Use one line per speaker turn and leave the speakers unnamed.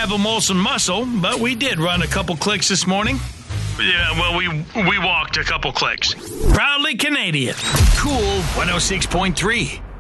have a Molson muscle, but we did run a couple clicks this morning.
Yeah, well, we walked a couple clicks.
Proudly Canadian. Cool 106.3.